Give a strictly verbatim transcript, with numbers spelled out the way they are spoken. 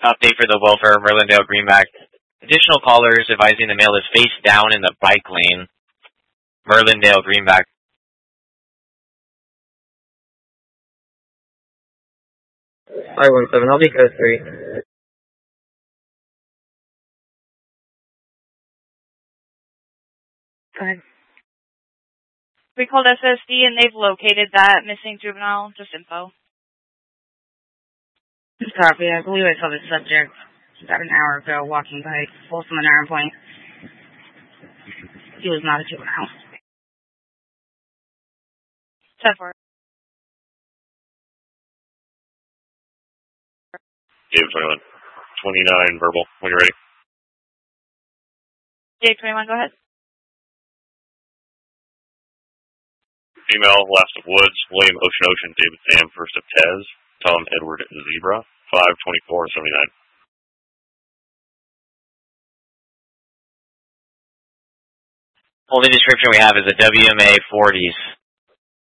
Update for the welfare of Merlindale Greenback. Additional callers advising the male is face down in the bike lane. Merlindale Greenback. I one seven, I'll be code three. Go ahead. We called S S D and they've located that missing juvenile. Just info. Copy. I believe I saw the subject about an hour ago walking by Folsom and Iron Point. He was not a juvenile. ten four. David twenty-one. twenty-nine verbal. When you're ready. Dave twenty-one, go ahead. Female, last of Woods, William Ocean Ocean, David Sam, first of Tez, Tom Edward Zebra, five twenty-four seventy-nine. Only description we have is a W M A forties.